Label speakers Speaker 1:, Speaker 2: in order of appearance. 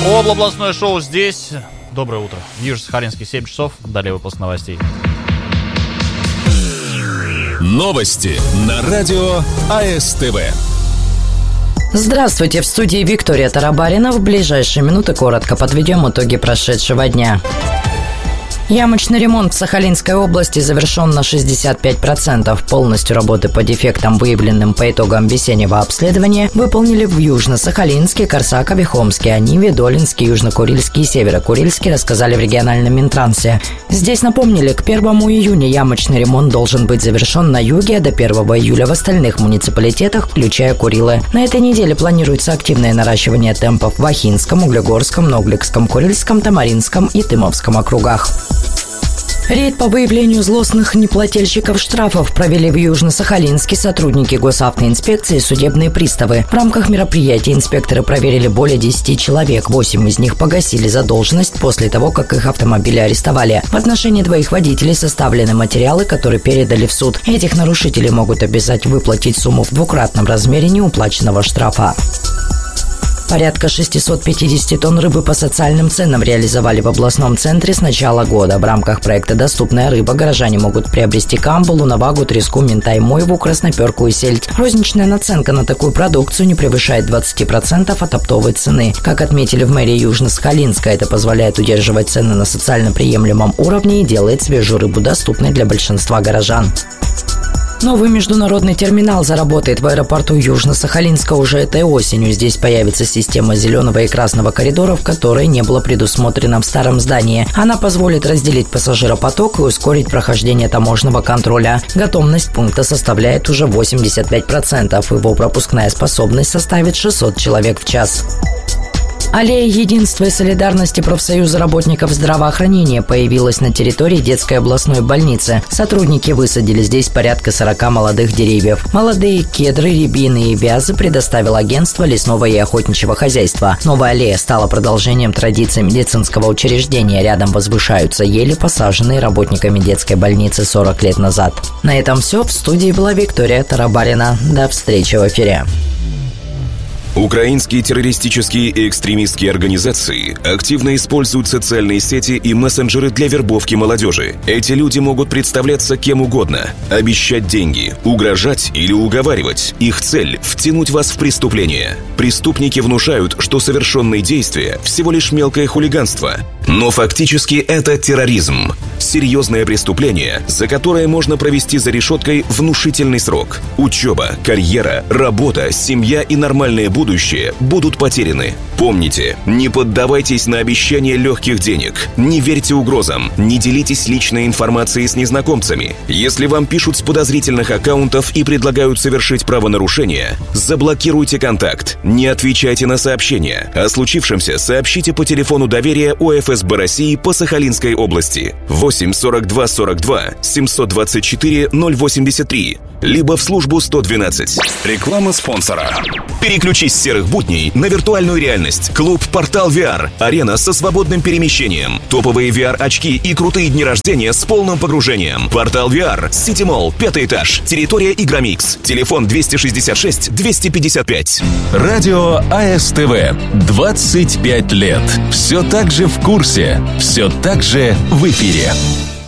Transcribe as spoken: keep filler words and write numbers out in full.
Speaker 1: Областное шоу здесь. Доброе утро. Южно-Сахалинский, семь часов. Далее выпуск новостей.
Speaker 2: Новости на радио АСТВ.
Speaker 3: Здравствуйте, в студии Виктория Тарабарина. В ближайшие минуты коротко подведем итоги прошедшего дня. Ямочный ремонт в Сахалинской области завершен на шестьдесят пять процентов. Полностью работы по дефектам, выявленным по итогам весеннего обследования, выполнили в Южно-Сахалинске, Корсакове, Хомске, Аниве, Долинске, Южно-Курильске и Северо-Курильске, рассказали в региональном Минтрансе. Здесь напомнили, к первому июня ямочный ремонт должен быть завершен на юге, а до первого июля в остальных муниципалитетах, включая Курилы. На этой неделе планируется активное наращивание темпов в Ахинском, Углегорском, Ногликском, Курильском, Тамаринском и Тымовском округах. Рейд по выявлению злостных неплательщиков штрафов провели в Южно-Сахалинске сотрудники госавтоинспекции и судебные приставы. В рамках мероприятия инспекторы проверили более десяти человек. Восемь из них погасили задолженность после того, как их автомобили арестовали. В отношении двоих водителей составлены материалы, которые передали в суд. Этих нарушителей могут обязать выплатить сумму в двукратном размере неуплаченного штрафа. Порядка шестьсот пятьдесят тонн рыбы по социальным ценам реализовали в областном центре с начала года. В рамках проекта «Доступная рыба» горожане могут приобрести камбу, лунавагу, треску, минтай, мойву, красноперку и сельдь. Розничная наценка на такую продукцию не превышает двадцать процентов от оптовой цены. Как отметили в мэрии Южно-Сахалинска, это позволяет удерживать цены на социально приемлемом уровне и делает свежую рыбу доступной для большинства горожан. Новый международный терминал заработает в аэропорту Южно-Сахалинска уже этой осенью. Здесь появится система зеленого и красного коридоров, которая не была предусмотрена в старом здании. Она позволит разделить пассажиропоток и ускорить прохождение таможенного контроля. Готовность пункта составляет уже восемьдесят пять процентов. Его пропускная способность составит шестьсот человек в час. Аллея единства и солидарности профсоюза работников здравоохранения появилась на территории детской областной больницы. Сотрудники высадили здесь порядка сорока молодых деревьев. Молодые кедры, рябины и вязы предоставило агентство лесного и охотничьего хозяйства. Новая аллея стала продолжением традиций медицинского учреждения. Рядом возвышаются ели, посаженные работниками детской больницы сорок лет назад. На этом все. В студии была Виктория Тарабарина. До встречи в эфире.
Speaker 2: Украинские террористические и экстремистские организации активно используют социальные сети и мессенджеры для вербовки молодежи. Эти люди могут представляться кем угодно, обещать деньги, угрожать или уговаривать. Их цель – втянуть вас в преступление. Преступники внушают, что совершенные действия – всего лишь мелкое хулиганство. Но фактически это терроризм. Серьезное преступление, за которое можно провести за решеткой внушительный срок. Учеба, карьера, работа, семья и нормальное будущее будут потеряны. Помните, не поддавайтесь на обещания легких денег, не верьте угрозам, не делитесь личной информацией с незнакомцами. Если вам пишут с подозрительных аккаунтов и предлагают совершить правонарушение, заблокируйте контакт, не отвечайте на сообщения. О случившемся сообщите по телефону доверия о эф эс бэ России по Сахалинской области восемь сорок два сорок два семьсот двадцать четыре ноль восемьдесят три, либо в службу сто двенадцать. Реклама спонсора. Переключись с серых будней на виртуальную реальность. Клуб «Портал ви ар». Арена со свободным перемещением. Топовые ви ар-очки и крутые дни рождения с полным погружением. «Портал ви ар», Сити Молл, пятый этаж. Территория Игромикс. Телефон двести шестьдесят шесть двести пятьдесят пять.
Speaker 4: Радио АСТВ. двадцать пять лет. Все так же в курсе. Все так же в эфире.